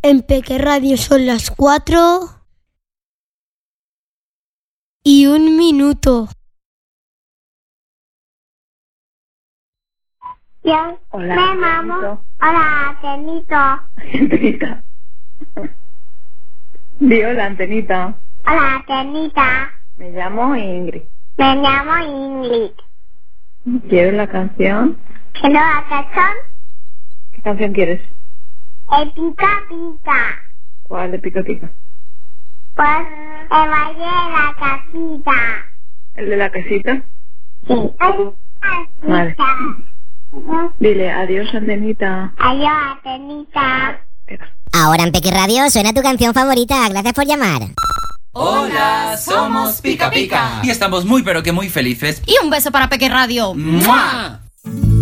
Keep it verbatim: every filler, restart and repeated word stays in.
En Peque Radio son las cuatro y un minuto. Yo Hola, me llamo. Antenito. Hola, Antenito. Antenita. Di hola, Antenita. Hola, Antenita. Me llamo Ingrid. Me llamo Ingrid. ¿Quieres la canción? ¿Quiero la canción? ¿Qué canción quieres? El pica pica. ¿Cuál de Pica Pica? Pues el baile de la casita. ¿El de la casita? Sí. Vale. Dile adiós, Antenita. Adiós, Antenita. Espera. Ahora en Peque Radio suena tu canción favorita. Gracias por llamar. Hola, somos Pica Pica y estamos muy pero que muy felices. Y un beso para Peque Radio. ¡Mua!